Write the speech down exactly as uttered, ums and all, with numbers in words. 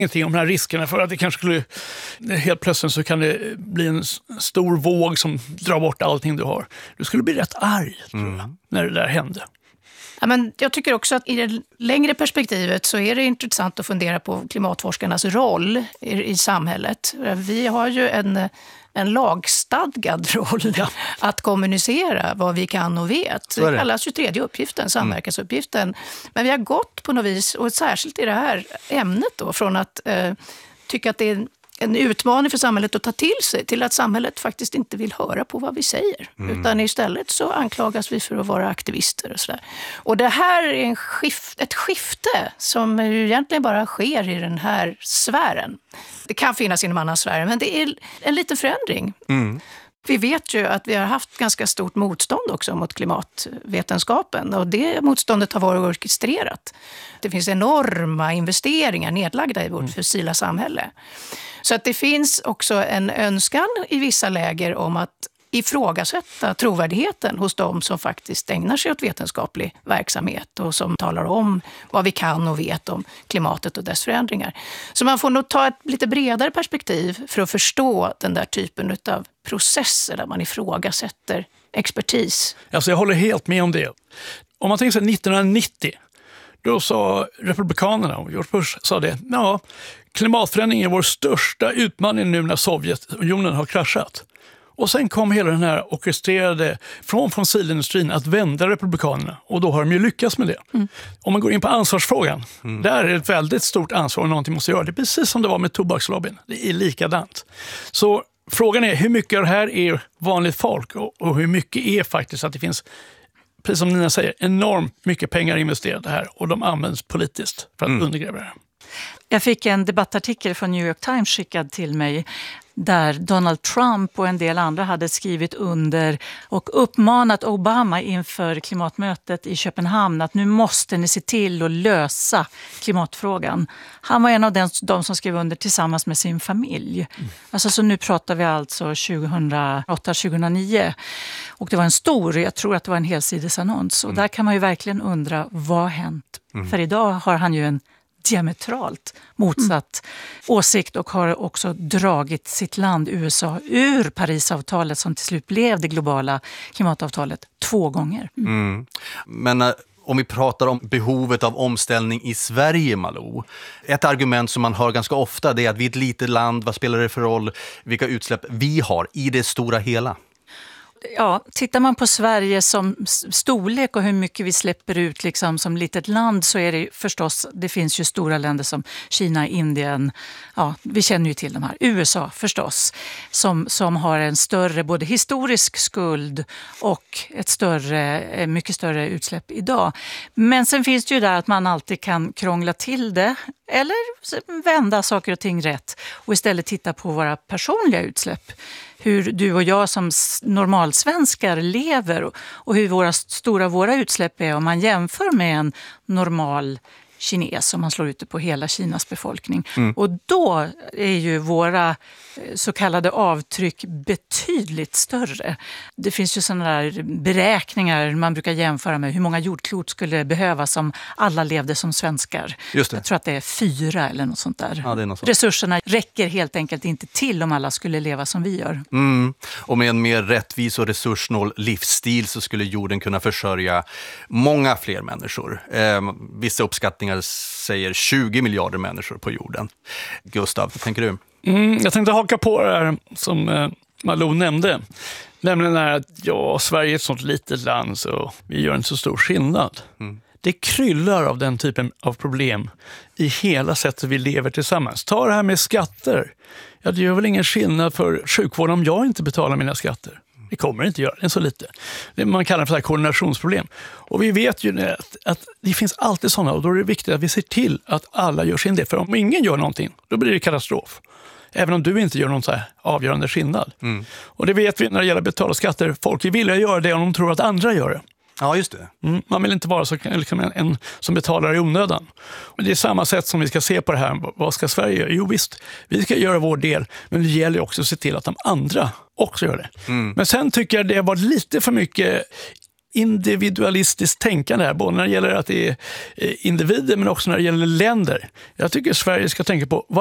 ingenting om de här riskerna för att det kanske skulle, helt plötsligt så kan det bli en stor våg som drar bort allting du har. Du skulle bli rätt arg, tror jag, mm. när det där hände. Ja, men jag tycker också att i det längre perspektivet så är det intressant att fundera på klimatforskarnas roll i, i samhället. Vi har ju en, en lagstadgad roll ja. att kommunicera vad vi kan och vet. Det. det kallas ju tredje uppgiften, samverkansuppgiften. Mm. Men vi har gått på något vis, och särskilt i det här ämnet då, från att eh, tycka att det är en utmaning för samhället att ta till sig, till att samhället faktiskt inte vill höra på vad vi säger. Mm. Utan istället så anklagas vi för att vara aktivister och sådär. Och det här är en skift, ett skifte som ju egentligen bara sker i den här sfären. Det kan finnas inom andra sfärer, men det är en liten förändring. Mm. Vi vet ju att vi har haft ganska stort motstånd också mot klimatvetenskapen, och det motståndet har varit orkestrerat. Det finns enorma investeringar nedlagda i vårt mm. fossila samhälle. Så att det finns också en önskan i vissa läger om att ifrågasätta trovärdigheten hos de som faktiskt ägnar sig åt vetenskaplig verksamhet och som talar om vad vi kan och vet om klimatet och dess förändringar. Så man får nog ta ett lite bredare perspektiv för att förstå den där typen av processer där man ifrågasätter expertis. Alltså jag håller helt med om det. Om man tänker sig nittonhundranittio, då sa republikanerna, och George Bush sa det, ja, klimatförändringen är vår största utmaning nu när Sovjetunionen har kraschat. Och sen kom hela den här orkestrerade från fossilindustrin att vända republikanerna. Och då har de ju lyckats med det. Mm. Om man går in på ansvarsfrågan, mm. där är det ett väldigt stort ansvar och någonting måste göra. Det är precis som det var med tobakslobbyn. Det är likadant. Så frågan är hur mycket av det här är vanligt folk och, och hur mycket är faktiskt att det finns, precis som Nina säger, enormt mycket pengar investerade här och de används politiskt för att mm. undergräva det här. Jag fick en debattartikel från New York Times skickad till mig där Donald Trump och en del andra hade skrivit under och uppmanat Obama inför klimatmötet i Köpenhamn att nu måste ni se till att lösa klimatfrågan. Han var en av de som skrev under tillsammans med sin familj. Mm. Alltså, så nu pratar vi alltså tjugohundraåtta tjugohundranio. Och det var en stor, jag tror att det var en helsidesannons. Och mm. där kan man ju verkligen undra, vad har hänt? Mm. För idag har han ju en diametralt motsatt mm. åsikt och har också dragit sitt land U S A ur Parisavtalet som till slut blev det globala klimatavtalet två gånger. Mm. Men äh, om vi pratar om behovet av omställning i Sverige, Malou. Ett argument som man hör ganska ofta det är att vi är ett litet land, vad spelar det för roll vilka utsläpp vi har i det stora hela? Ja, tittar man på Sverige som storlek och hur mycket vi släpper ut liksom som litet land, så är det förstås, det finns ju stora länder som Kina, Indien, ja, vi känner ju till de här, U S A förstås, som, som har en större både historisk skuld och ett större, mycket större utsläpp idag. Men sen finns det ju där att man alltid kan krångla till det eller vända saker och ting rätt och istället titta på våra personliga utsläpp. Hur du och jag som normalsvenskar lever och hur våra stora våra utsläpp är om man jämför med en normal kines om man slår ut det på hela Kinas befolkning. Mm. Och då är ju våra så kallade avtryck betydligt större. Det finns ju sådana där beräkningar man brukar jämföra med hur många jordklot skulle behövas om alla levde som svenskar. Just det. Jag tror att det är fyra eller något sånt där. Ja, det är något sånt. Resurserna räcker helt enkelt inte till om alla skulle leva som vi gör. Mm. Och med en mer rättvis och resurssnål livsstil så skulle jorden kunna försörja många fler människor. Eh, vissa uppskattningar säger tjugo miljarder människor på jorden. Gustav, vad tänker du? Mm, jag tänkte haka på det här som eh, Malou nämnde. Nämligen är att ja, Sverige är ett sånt litet land så vi gör inte så stor skillnad. Mm. Det kryllar av den typen av problem i hela sättet vi lever tillsammans. Ta det här med skatter. Ja, det gör väl ingen skillnad för sjukvården om jag inte betalar mina skatter. Det kommer inte göra, det är så lite. Man kallar det för koordinationsproblem. Och vi vet ju att, att det finns alltid sådana, och då är det viktigt att vi ser till att alla gör sin del. För om ingen gör någonting, då blir det katastrof. Även om du inte gör någon så här avgörande skillnad. Mm. Och det vet vi när det gäller att betala skatter. Folk vill göra det om de tror att andra gör det. Ja, just det. Mm, man vill inte vara så, liksom en, en som betalar i onödan. Men det är samma sätt som vi ska se på det här. Vad ska Sverige göra? Jo visst, vi ska göra vår del. Men det gäller också att se till att de andra också gör det. Mm. Men sen tycker jag det var lite för mycket individualistiskt tänkande här, både när det gäller att det är individer men också när det gäller länder. Jag tycker Sverige ska tänka på